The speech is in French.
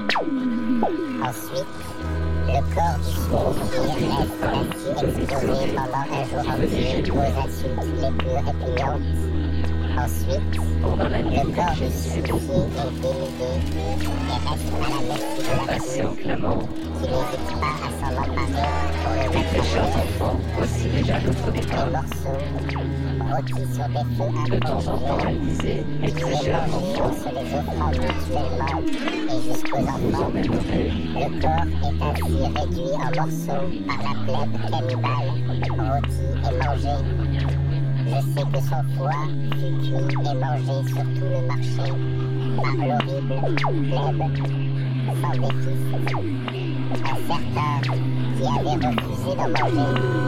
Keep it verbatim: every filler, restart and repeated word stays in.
Ensuite, le corps du supplicié reste ainsi exposé pendant un jour entier aux insultes les plus répugnantes. Ensuite, le corps du supplicié est dénudé et reste à la merci de la foule, qui n'hésite pas à s'en emparer pour le mettre en feu. Voici déjà notre Les départ. morceaux, rôtis sur des feux De temps en temps, improvisés, Alizé qui est exagère mangé en se les offrant mutuellement et jusqu'aux enfants. Le corps est ainsi réduit en morceaux par la plèbe cannibale, rôti et mangé. Je sais que son foie fut cuit et mangé sur tout le marché par l'horrible plèbe sans défis. Un certain qui avait refusé d'en manger